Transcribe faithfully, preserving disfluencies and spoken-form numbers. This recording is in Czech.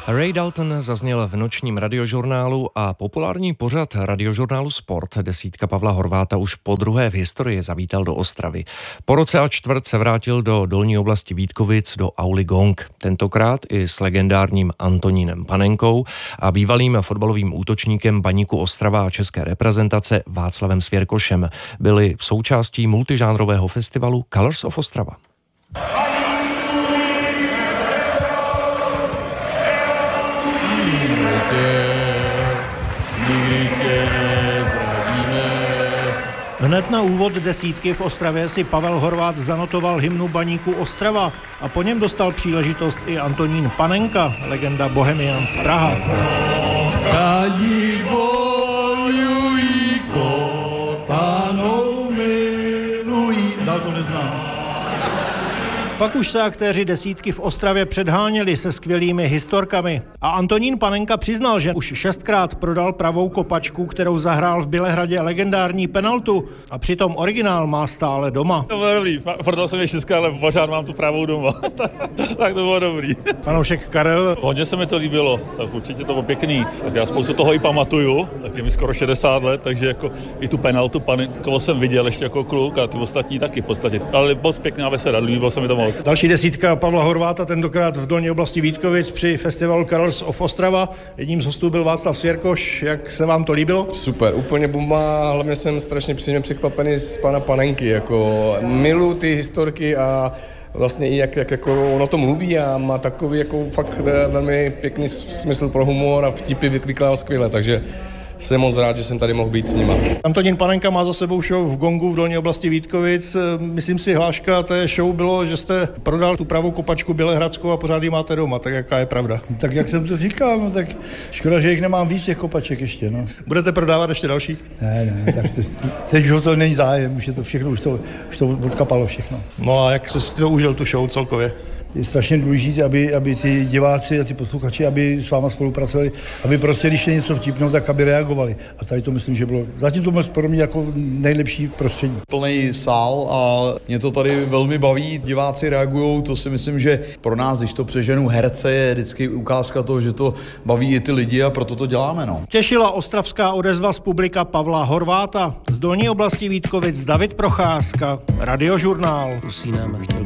Ray Dalton zazněl v nočním radiožurnálu a populární pořad radiožurnálu Sport desítka Pavla Horváta už podruhé v historii zavítal do Ostravy. Po roce a čtvrt se vrátil do dolní oblasti Vítkovic do auly Gong. Tentokrát i s legendárním Antonínem Panenkou a bývalým fotbalovým útočníkem Baníku Ostrava a české reprezentace Václavem Svěrkošem. Byli součástí multižánrového festivalu Colors of Ostrava. Hned na úvod desítky v Ostravě si Pavel Horvát zanotoval hymnu Baníku Ostrava a po něm dostal příležitost i Antonín Panenka, legenda Bohemians Praha. Rádi bojují, kopanou milují. Dál to neznám. Pak už se aktéři desítky v Ostravě předháněli se skvělými historkami. A Antonín Panenka přiznal, že už šestkrát prodal pravou kopačku, kterou zahrál v Bělehradě legendární penaltu, a přitom originál má stále doma. To bylo dobrý, prodal jsem je šestkrát, ale pořád mám tu pravou doma. Tak to bylo dobrý. Fanoušek Karel. Hodně se mi to líbilo, tak určitě to bylo pěkný. Tak já spoustu toho i pamatuju, tak je mi skoro šedesát let, takže jako i tu penaltu Panenkovo jsem viděl ještě jako kluk a ty ostatní taky v podstatě. Ale moc pěkná vesela, líbilo se mi to moc. Další desítka Pavla Horváta, tentokrát v dolní oblasti Vítkovic při festivalu Colors of Ostrava. Jedním z hostů byl Václav Svěrkoš. Jak se vám to líbilo? Super, úplně bomba, hlavně jsem strašně příjemně překvapený z pana Panenky, jako miluji ty historky a vlastně i jak, jak jako on o tom mluví a má takový jako fakt velmi pěkný smysl pro humor a vtipy vykládal skvěle, takže jsem moc rád, že jsem tady mohl být s nima. Antonín Panenka má za sebou show v Gongu v dolní oblasti Vítkovic. Myslím si, hláška té show bylo, že jste prodal tu pravou kopačku bělehradskou a pořád ji máte doma. Tak jaká je pravda? Tak jak jsem to říkal, no tak škoda, že jich nemám víc těch kopaček ještě, no. Budete prodávat ještě další? Ne, ne, tak te, teď už to není zájem, už je to všechno, už to, už to odkapalo všechno. No a jak jste si to užil, tu show celkově? Je strašně důležité, aby, aby ty diváci a ty posluchači, aby s váma spolupracovali, aby prostě, když je něco vtipnou, tak aby reagovali. A tady to myslím, že bylo, zatím to bylo pro mě jako nejlepší prostředí. Plný sál a mě to tady velmi baví, diváci reagují, to si myslím, že pro nás, když to přeženu herce, je vždycky ukázka toho, že to baví i ty lidi a proto to děláme, no. Těšila ostravská odezva z publika Pavla Horváta. Z dolní oblasti Vítkovic David Procházka, Radiožurnál.